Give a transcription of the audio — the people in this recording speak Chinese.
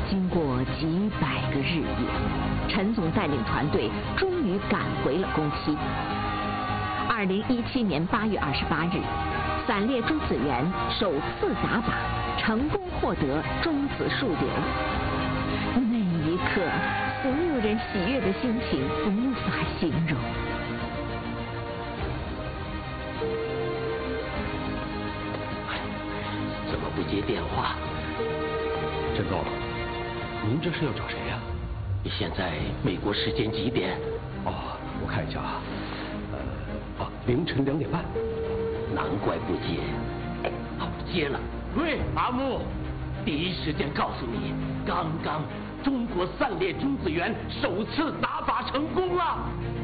经过几百个日夜，陈总带领船队终于赶回了宫西。2017年8月28日，散列中子源首次打靶，成功获得中子数流。那一刻，所有人喜悦的心情无法形容。 怎么不接电话？ 陈总，您这是要找谁呀？ 现在美国时间几点？ 哦，我看一下啊，凌晨2点半。 难怪不接。好，接了。喂，阿木，第一时间告诉你，刚刚中国散列中子源首次打靶成功了。